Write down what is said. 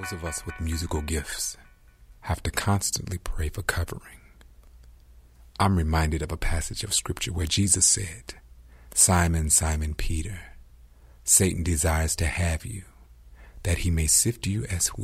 Those of us with musical gifts have to constantly pray for covering. I'm reminded of a passage of scripture where Jesus said, "Simon, Simon Peter, Satan desires to have you, that he may sift you as wheat.